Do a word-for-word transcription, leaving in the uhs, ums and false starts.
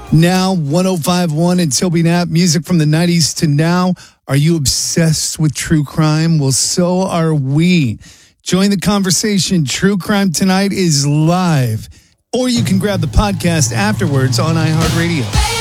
Now, one oh five point one and Toby Knapp, music from the nineties to now. Are you obsessed with true crime? Well, so are we. Join the conversation. True Crime Tonight is live. Or you can grab the podcast afterwards on iHeartRadio.